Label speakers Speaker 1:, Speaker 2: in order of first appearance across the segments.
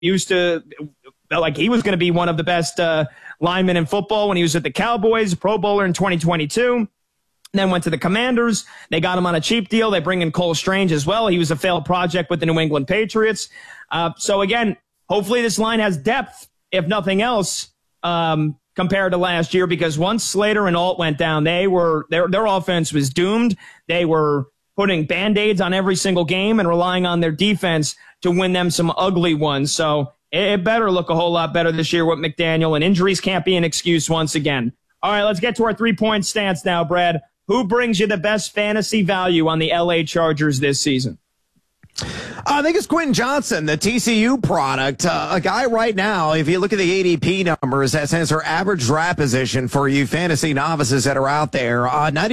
Speaker 1: used to, like, he was going to be one of the best linemen in football when he was at the Cowboys, Pro Bowler in 2022. Then went to the Commanders. They got him on a cheap deal. They bring in Cole Strange as well. He was a failed project with the New England Patriots. So again, hopefully this line has depth, if nothing else, compared to last year, because once Slater and Alt went down, their offense was doomed. They were putting Band-Aids on every single game and relying on their defense to win them some ugly ones. So it better look a whole lot better this year with McDaniel, and injuries can't be an excuse once again. All right, let's get to our three-point stance now, Brad. Who brings you the best fantasy value on the LA Chargers this season?
Speaker 2: I think it's Quentin Johnson, the TCU product. A guy right now, if you look at the ADP numbers, that has her average draft position for you fantasy novices that are out there,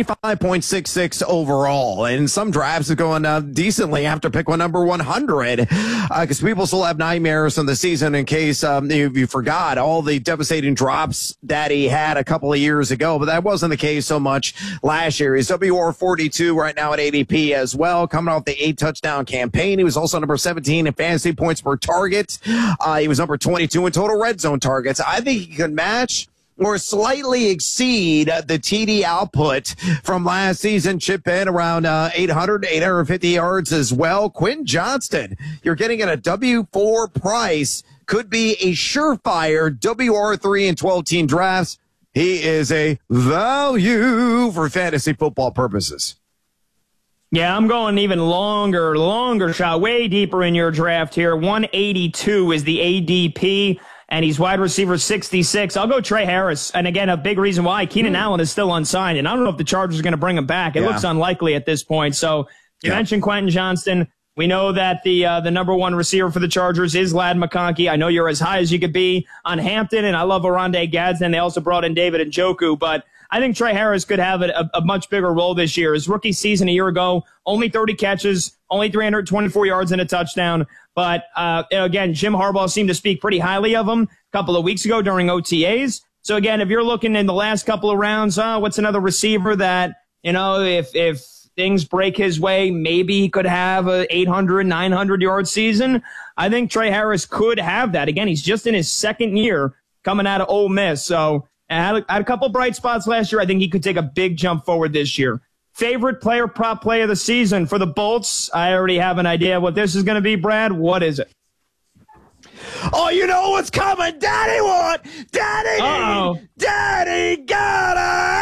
Speaker 2: 95.66 overall. And some drafts are going decently after pick one number 100, because people still have nightmares on the season in case you forgot all the devastating drops that he had a couple of years ago. But that wasn't the case so much last year. He's WR42 right now at ADP as well, coming off the 8-touchdown campaign. He was also number 17 in fantasy points per target. He was number 22 in total red zone targets. I think he could match or slightly exceed the TD output from last season. Chip in around 850 yards as well. Quentin Johnston, you're getting at a W4 price, could be a surefire WR3 in 12-team drafts. He is a value for fantasy football purposes.
Speaker 1: Yeah, I'm going even longer shot, way deeper in your draft here. 182 is the ADP, and he's wide receiver 66. I'll go Trey Harris. And again, a big reason why Keenan Allen is still unsigned, and I don't know if the Chargers are going to bring him back. It looks unlikely at this point. So you mentioned Quentin Johnston. We know that the number one receiver for the Chargers is Ladd McConkey. I know you're as high as you could be on Hampton, and I love Oronde Gadsden. They also brought in David Njoku, but I think Trey Harris could have a much bigger role this year. His rookie season a year ago, only 30 catches, only 324 yards and a touchdown. But again, Jim Harbaugh seemed to speak pretty highly of him a couple of weeks ago during OTAs. So again, if you're looking in the last couple of rounds, what's another receiver that, if things break his way, maybe he could have a 800, 900-yard season? I think Trey Harris could have that. Again, he's just in his second year coming out of Ole Miss. So had a couple bright spots last year. I think he could take a big jump forward this year. Favorite player, prop play of the season for the Bolts? I already have an idea what this is going to be, Brad. What is it?
Speaker 2: Oh, you know what's coming. Daddy got it.